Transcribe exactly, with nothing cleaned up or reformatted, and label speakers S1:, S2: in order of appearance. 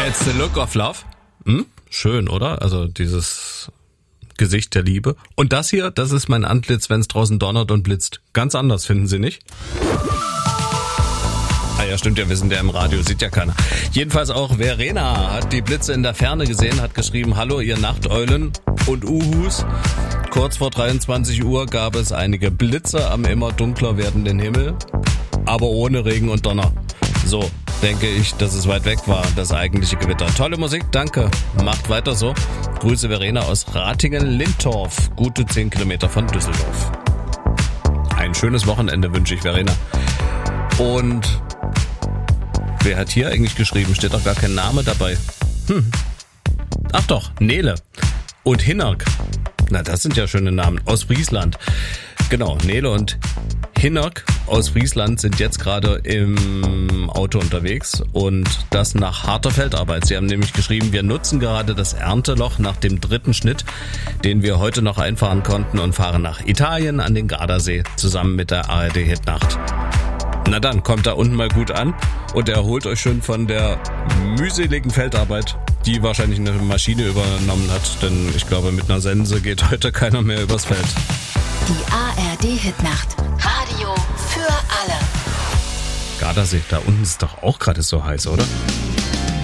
S1: That's the look of love. Hm? Schön, oder? Also dieses Gesicht der Liebe. Und das hier, das ist mein Antlitz, wenn es draußen donnert und blitzt. Ganz anders, finden Sie nicht? Ah ja, stimmt ja, wir sind ja im Radio, sieht ja keiner. Jedenfalls auch Verena hat die Blitze in der Ferne gesehen, hat geschrieben, hallo ihr Nachteulen und Uhus. Kurz vor dreiundzwanzig Uhr gab es einige Blitze am immer dunkler werdenden Himmel, aber ohne Regen und Donner. So, denke ich, dass es weit weg war, das eigentliche Gewitter. Tolle Musik, danke. Macht weiter so. Grüße Verena aus Ratingen-Lindorf, gute zehn Kilometer von Düsseldorf. Ein schönes Wochenende wünsche ich Verena. Und wer hat hier eigentlich geschrieben? Steht doch gar kein Name dabei. Hm. Ach doch, Nele und Hinnerk. Na, das sind ja schöne Namen. Aus Friesland. Genau, Nele und Hinnerk aus Friesland sind jetzt gerade im Auto unterwegs und das nach harter Feldarbeit. Sie haben nämlich geschrieben, wir nutzen gerade das Ernteloch nach dem dritten Schnitt, den wir heute noch einfahren konnten und fahren nach Italien an den Gardasee zusammen mit der A R D-Hitnacht. Na dann, kommt da unten mal gut an und erholt euch schön von der mühseligen Feldarbeit, die wahrscheinlich eine Maschine übernommen hat, denn ich glaube, mit einer Sense geht heute keiner mehr übers Feld.
S2: Die A R D-Hitnacht. Radio für alle.
S1: Gardasee, da unten ist doch auch gerade so heiß, oder?